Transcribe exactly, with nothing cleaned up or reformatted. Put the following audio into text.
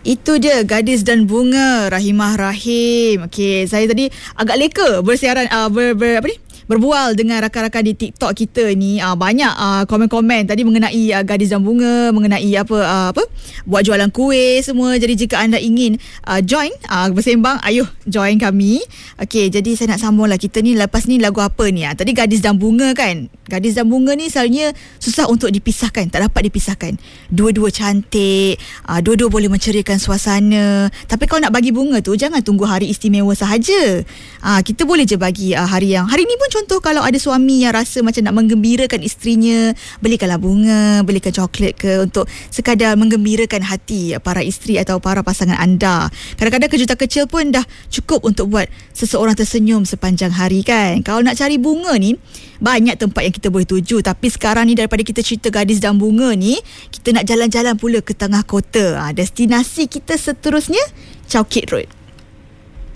Itu dia Gadis dan Bunga, Rahimah Rahim. Okey, saya tadi agak leka bersiaran uh, ber, ber apa ni? berbual dengan rakan-rakan di TikTok kita ni. uh, banyak uh, komen-komen tadi mengenai uh, Gadis dan Bunga, mengenai apa uh, apa buat jualan kuih semua. Jadi jika anda ingin uh, join uh, bersembang, ayuh join kami. Okey, jadi saya nak sambung lah, kita ni lepas ni lagu apa ni? Uh, tadi Gadis dan Bunga kan. Gadis dan Bunga ni selalunya susah untuk dipisahkan, tak dapat dipisahkan. Dua-dua cantik, uh, dua-dua boleh menceriakan suasana. Tapi kalau nak bagi bunga tu, jangan tunggu hari istimewa sahaja. uh, Kita boleh je bagi uh, hari yang hari ni pun. Contoh kalau ada suami yang rasa macam nak menggembirakan isterinya, belikanlah bunga, belikan coklat ke, untuk sekadar menggembirakan hati para isteri atau para pasangan anda. Kadang-kadang kejutan kecil pun dah cukup untuk buat seseorang tersenyum sepanjang hari kan. Kalau nak cari bunga ni, banyak tempat yang kita boleh tuju. Tapi sekarang ni, daripada kita cerita Gadis dan Bunga ni, kita nak jalan-jalan pula ke tengah kota. ha, Destinasi kita seterusnya Chowkit Road.